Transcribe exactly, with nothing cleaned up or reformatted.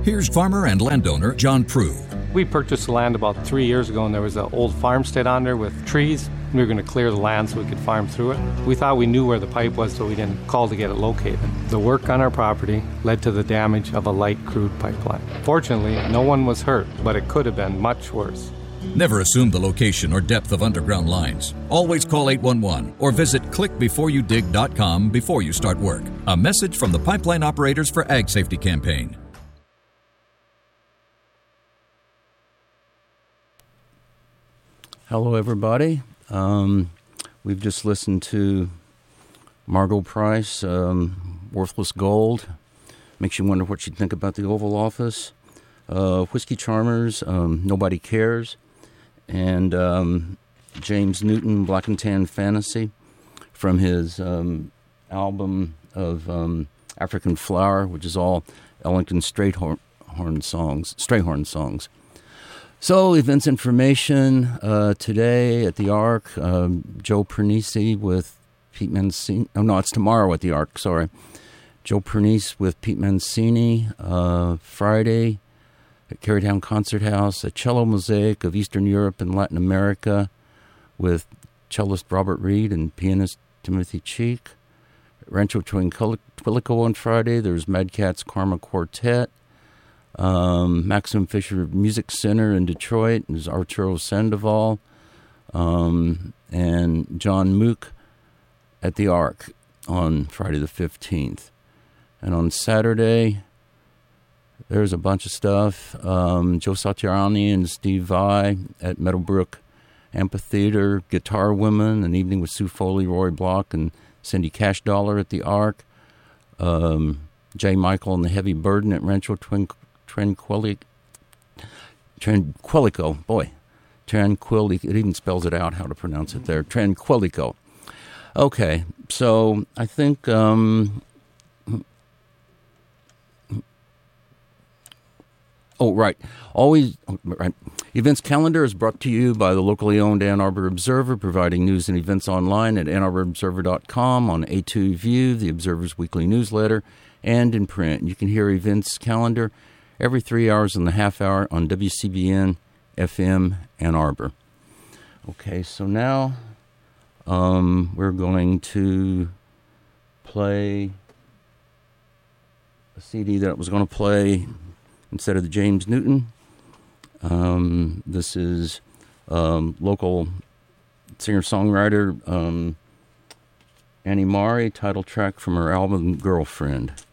Here's farmer and landowner John Prue. We purchased the land about three years ago, and there was an old farmstead on there with trees. We were going to clear the land so we could farm through it. We thought we knew where the pipe was, so we didn't call to get it located. The work on our property led to the damage of a light crude pipeline. Fortunately, no one was hurt, but it could have been much worse. Never assume the location or depth of underground lines. Always call eight one one or visit click before you dig dot com before you start work. A message from the Pipeline Operators for Ag Safety campaign. Hello, everybody. Um, we've just listened to Margo Price, um, Worthless Gold. Makes you wonder what she'd think about the Oval Office. Uh, Whiskey Charmers, um, Nobody Cares. And um, James Newton, Black and Tan Fantasy, from his um, album of um, African Flower, which is all Ellington Strayhorn songs, Strayhorn songs. So, events information uh, today at the Ark. Um, Joe Pernice with Pete Mancini. Oh, no, it's tomorrow at the Ark, sorry. Joe Pernice with Pete Mancini. Uh, Friday at Carytown Concert House. A cello mosaic of Eastern Europe and Latin America with cellist Robert Reed and pianist Timothy Cheek. At Rancho Twilico on Friday, there's Mad Catz Karma Quartet. Um, Maxim Fisher Music Center in Detroit is Arturo Sandoval, um, and John Mook at the Ark on Friday the fifteenth. And on Saturday, there's a bunch of stuff. Um, Joe Satriani and Steve Vai at Meadowbrook Amphitheater, Guitar Women, an evening with Sue Foley, Roy Block, and Cindy Cash Dollar at the Ark. Um, Jay Michael and the Heavy Burden at Rancho Twin. Tranquilico, Tranquilico, boy, Tranquilico, it even spells it out how to pronounce it there, Tranquilico. Okay, so I think, um, oh, right, always, right, events calendar is brought to you by the locally owned Ann Arbor Observer, providing news and events online at ann arbor observer dot com, on A two View, the Observer's weekly newsletter, and in print. You can hear events calendar every three hours and a half hour on W C B N F M Ann Arbor. Okay, so now um, we're going to play a C D that I was going to play instead of the James Newton. Um, this is um, local singer-songwriter um, Annie Maury, title track from her album Girlfriend.